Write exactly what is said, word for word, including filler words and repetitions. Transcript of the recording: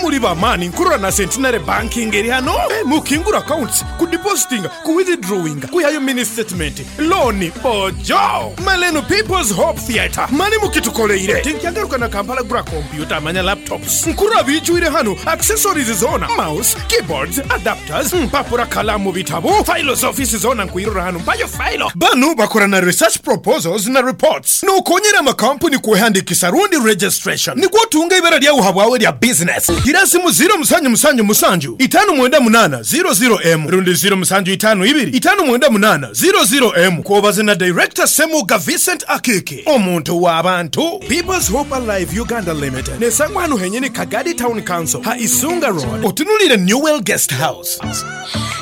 muri bamani nkurura na Centenary Banking eri hano mukingura accounts ku depositing ku withdrawing ku yayo mini statement loan bojo Maleno People's Hope Theatre mani mukitukoleire tinkyagaruka na Kampala gura computer amanya laptops nkurura bijuire hano accessories zona mouse keyboards adapters mpapura kalamu bitabo files office zona nkuirura hano bayo file banu bakora na research proposals na reports no konyera makampuni kuhandikisa rundi registration ni gwotunga ibera lya uhabwawe lya business girasi mu zero musanju musanju musanju itanu mwenda munana zero zero m rundi zero musanju itanu ibiri itanu mwenda munana zero zero m kubaza na director Semuga Vincent Akeke omuntu w'abantu. People's Hope Alive Uganda Limited nesangwa hano henyene Kagadi Town Council ha Isunga Road otunulire Newell Guest House.